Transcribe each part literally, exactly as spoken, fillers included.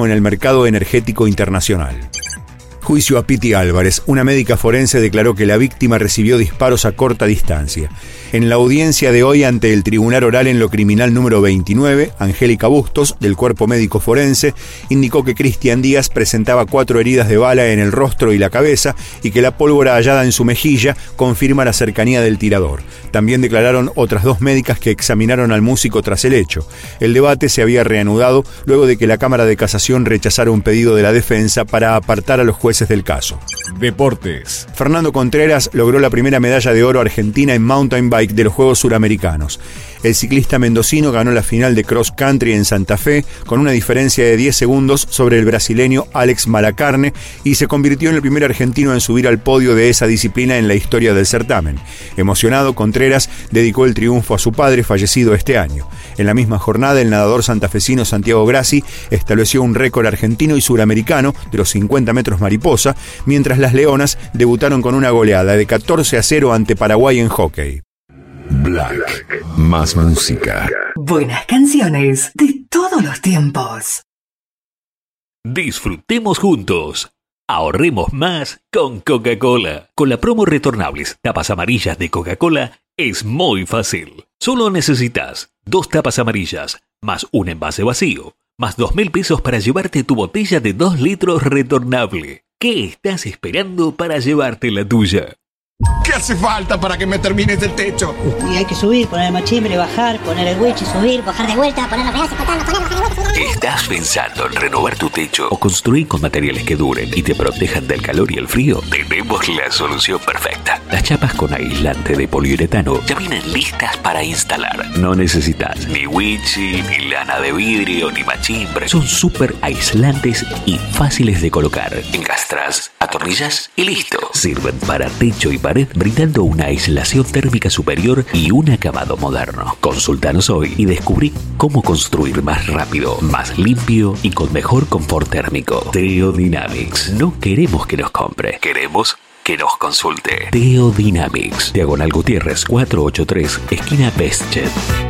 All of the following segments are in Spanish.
en el mercado energético internacional. Juicio a Piti Álvarez. Una médica forense declaró que la víctima recibió disparos a corta distancia. En la audiencia de hoy ante el Tribunal Oral en lo Criminal número veintinueve, Angélica Bustos, del Cuerpo Médico Forense, indicó que Cristian Díaz presentaba cuatro heridas de bala en el rostro y la cabeza y que la pólvora hallada en su mejilla confirma la cercanía del tirador. También declararon otras dos médicas que examinaron al músico tras el hecho. El debate se había reanudado luego de que la Cámara de Casación rechazara un pedido de la defensa para apartar a los jueces del caso. Deportes. Fernando Contreras logró la primera medalla de oro argentina en mountain bike de los Juegos Suramericanos. El ciclista mendocino ganó la final de cross country en Santa Fe con una diferencia de diez segundos sobre el brasileño Alex Malacarne y se convirtió en el primer argentino en subir al podio de esa disciplina en la historia del certamen. Emocionado, Contreras dedicó el triunfo a su padre, fallecido este año. En la misma jornada, el nadador santafesino Santiago Grassi estableció un récord argentino y suramericano de los cincuenta metros mariposa, mientras las leonas debutaron con una goleada de catorce a cero ante Paraguay en hockey. Black. Más música. Buenas canciones de todos los tiempos. Disfrutemos juntos. Ahorremos más con Coca-Cola. Con la promo retornables tapas amarillas de Coca-Cola es muy fácil. Solo necesitas dos tapas amarillas, más un envase vacío, más dos mil pesos para llevarte tu botella de dos litros retornable. ¿Qué estás esperando para llevarte la tuya? ¿Qué hace falta para que me termines el techo? Y hay que subir, poner el machimbre, bajar, poner el winch, subir, bajar de vuelta, poner los pedazos, cortarlos, ponerlos, bajar de vuelta. ¿Estás pensando en renovar tu techo o construir con materiales que duren y te protejan del calor y el frío? Tenemos la solución perfecta. Las chapas con aislante de poliuretano ya vienen listas para instalar. No necesitas ni winch, ni lana de vidrio, ni machimbre. Son súper aislantes y fáciles de colocar. Encastras, atornillas y listo. Sirven para techo y pared, brindando una aislación térmica superior y un acabado moderno. Consultanos hoy y descubrí cómo construir más rápido, más limpio y con mejor confort térmico. Teodynamics. No queremos que nos compre, queremos que nos consulte. Teodynamics. Diagonal Gutiérrez cuatrocientos ochenta y tres, esquina Bestchet.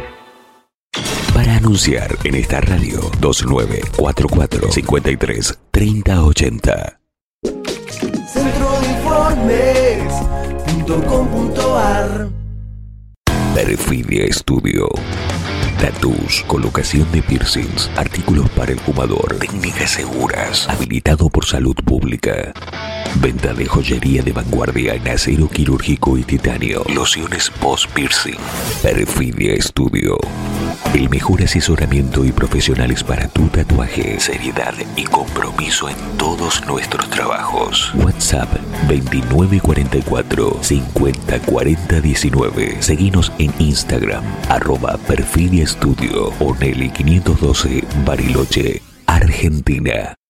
Para anunciar en esta radio, dos nueve cuatro cuatro, cinco tres, tres cero ocho cero. Centro de Informes punto com punto ar. Perfidia Studio. Tattoos, colocación de piercings, artículos para el fumador, técnicas seguras, habilitado por salud pública. Venta de joyería de vanguardia en acero quirúrgico y titanio. Lociones post-piercing. Perfidia Studio. El mejor asesoramiento y profesionales para tu tatuaje. Seriedad y compromiso en todos nuestros trabajos. WhatsApp veintinueve cuarenta y cuatro, cincuenta cuarenta diecinueve. Seguinos en Instagram, arroba Perfidia Studio o Nelly quinientos doce, Bariloche, Argentina.